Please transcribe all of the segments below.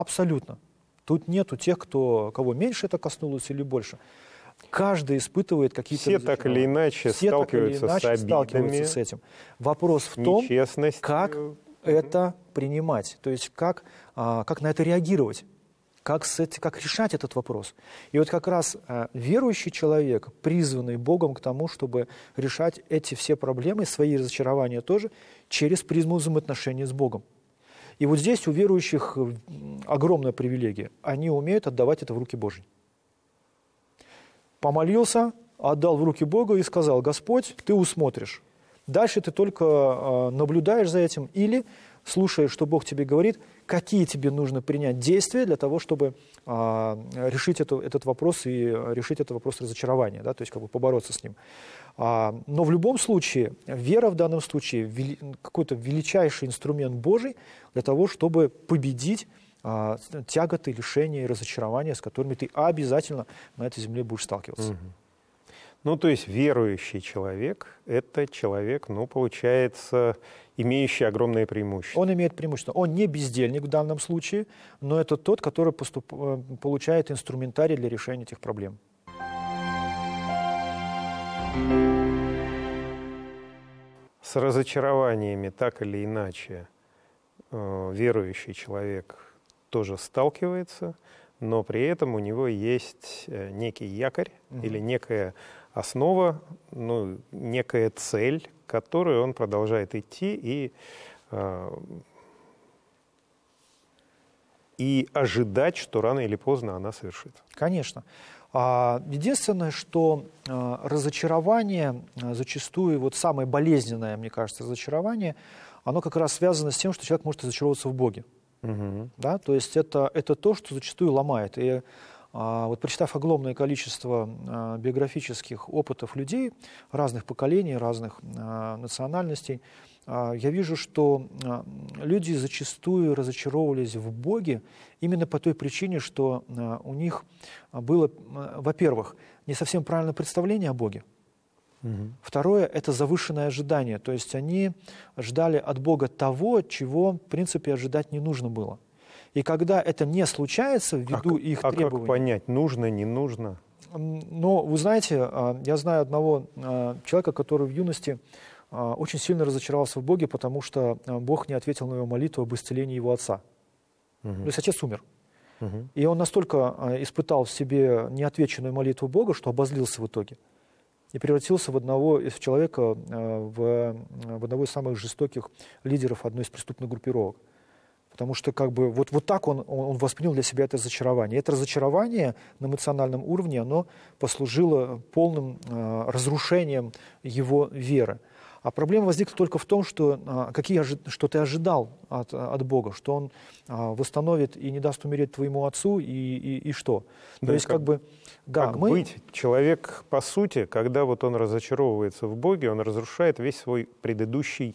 Абсолютно. Тут нету тех, кого меньше это коснулось или больше. Каждый испытывает какие-то все так или иначе сталкиваются с этим. Вопрос в том, как это принимать, то есть как на это реагировать, как решать этот вопрос. И вот как раз верующий человек, призванный Богом к тому, чтобы решать эти все проблемы, свои разочарования тоже, через призму взаимоотношений с Богом. И вот здесь у верующих огромная привилегия. Они умеют отдавать это в руки Божьи. Помолился, отдал в руки Бога и сказал: Господь, ты усмотришь. Дальше ты только наблюдаешь за этим или слушаешь, что Бог тебе говорит, какие тебе нужно принять действия для того, чтобы решить этот вопрос и решить этот вопрос разочарования, да, то есть как бы побороться с ним. Но в любом случае, вера в данном случае какой-то величайший инструмент Божий для того, чтобы победить тяготы, лишения и разочарования, с которыми ты обязательно на этой земле будешь сталкиваться. Ну, то есть верующий человек – это человек, получается, имеющий огромное преимущество. Он имеет преимущество. Он не бездельник в данном случае, но это тот, который получает инструментарий для решения этих проблем. С разочарованиями так или иначе верующий человек тоже сталкивается, но при этом у него есть некий якорь или некая основа, некая цель, к которой он продолжает идти и ожидать, что рано или поздно она совершится. Конечно. Единственное, что разочарование, зачастую, вот самое болезненное, мне кажется, разочарование, оно как раз связано с тем, что человек может разочароваться в Боге. Да? То есть это то, что зачастую ломает. И вот прочитав огромное количество биографических опытов людей разных поколений, разных национальностей, я вижу, что люди зачастую разочаровывались в Боге именно по той причине, что у них было, во-первых, не совсем правильное представление о Боге. Второе – это завышенное ожидание. То есть они ждали от Бога того, чего, в принципе, ожидать не нужно было. И когда это не случается ввиду их требований... как понять, нужно, не нужно? Ну, вы знаете, я знаю одного человека, который в юности очень сильно разочаровался в Боге, потому что Бог не ответил на его молитву об исцелении его отца. То есть отец умер. И он настолько испытал в себе неотвеченную молитву Бога, что обозлился в итоге. И превратился в одного из человека, в одного из самых жестоких лидеров одной из преступных группировок. Потому что как бы вот так он воспринял для себя это разочарование. И это разочарование на эмоциональном уровне, оно послужило полным разрушением его веры. А проблема возникла только в том, что ты ожидал от Бога, что Он восстановит и не даст умереть твоему отцу, и что? Да, то есть быть человек, по сути, когда вот он разочаровывается в Боге, он разрушает весь свой предыдущий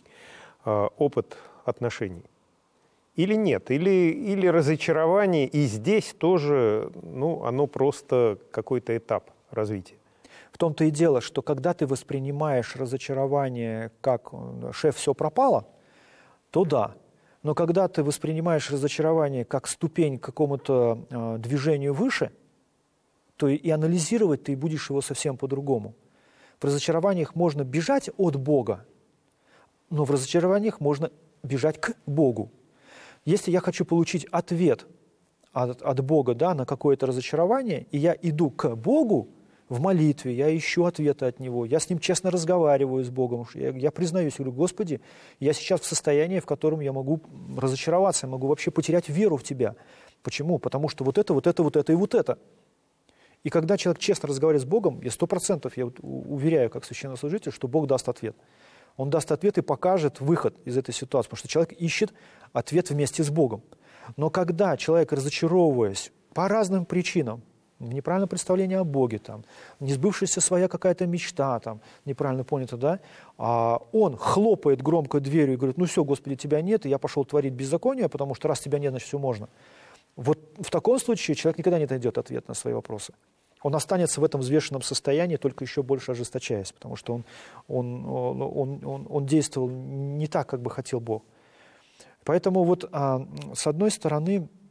опыт отношений. Или нет? Или разочарование и здесь тоже, оно просто какой-то этап развития? В том-то и дело, что когда ты воспринимаешь разочарование как «шеф, все пропало», то да. Но когда ты воспринимаешь разочарование как ступень к какому-то движению выше, то и анализировать ты будешь его совсем по-другому. В разочарованиях можно бежать от Бога, но в разочарованиях можно бежать к Богу. Если я хочу получить ответ от Бога, да, на какое-то разочарование, и я иду к Богу в молитве, я ищу ответы от Него, я с Ним честно разговариваю с Богом, я признаюсь, говорю: Господи, я сейчас в состоянии, в котором я могу разочароваться, я могу вообще потерять веру в Тебя. Почему? Потому что вот это и вот это. И когда человек честно разговаривает с Богом, я 100% я уверяю, как священнослужитель, что Бог даст ответ. Он даст ответ и покажет выход из этой ситуации, потому что человек ищет ответ вместе с Богом. Но когда человек, разочаровываясь по разным причинам, неправильное представление о Боге, не сбывшаяся своя какая-то мечта, неправильно понято, да, он хлопает громко дверью и говорит: ну все, Господи, Тебя нет, и я пошел творить беззаконие, потому что раз Тебя нет, значит все можно. Вот в таком случае человек никогда не найдет ответ на свои вопросы. Он останется в этом взвешенном состоянии, только еще больше ожесточаясь, потому что он действовал не так, как бы хотел Бог. Поэтому вот с одной стороны,